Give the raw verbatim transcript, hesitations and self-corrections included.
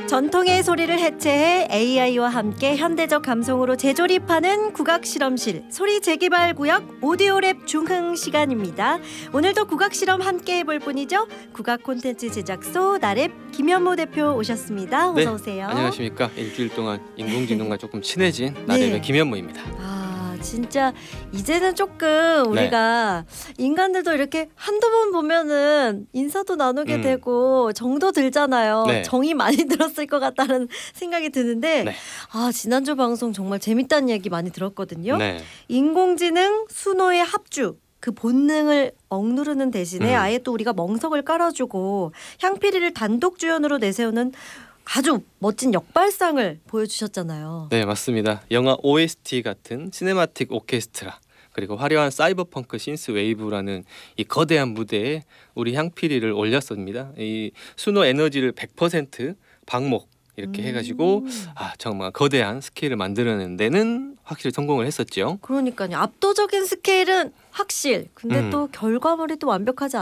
전통의 소리를 해체해 에이아이와 함께 현대적 감성으로 재조립하는 국악 실험실 소리 재개발 구역 오디오랩 중흥 시간입니다. 오늘도 국악 실험 함께 해볼 분이죠. 국악 콘텐츠 제작소 나랩 김현무 대표 오셨습니다. 어서 네, 오세요. 안녕하십니까. 일주일 동안 인공지능과 조금 친해진 나랩의 네. 김현무입니다. 아 진짜 이제는 조금 우리가 네. 인간들도 이렇게 한두 번 보면은 인사도 나누게 음. 되고 정도 들잖아요. 네. 정이 많이 들었을 것 같다는 생각이 드는데 네. 아 지난주 방송 정말 재밌다는 얘기 많이 들었거든요. 네. 인공지능 수노의 합주 그 본능을 억누르는 대신에 음. 아예 또 우리가 멍석을 깔아주고 향피리를 단독 주연으로 내세우는 아주 멋진 역발상을 보여주셨잖아요. 네, 맞습니다. 영화 오에스티 같은 시네마틱 오케스트라 그리고 화려한 사이버펑크 신스 웨이브라는 이 거대한 무대에 우리 향피리를 올렸습니다. 이 수노 에너지를 백 퍼센트 방목 이렇게 음. 해가지고 아 정말 거대한 스케일을 만들어내는 데는 확실히 성공을 했었죠. 그러니까요. 압도적인 스케일은 확실. 근데 음. 또 결과물이 또 완벽하지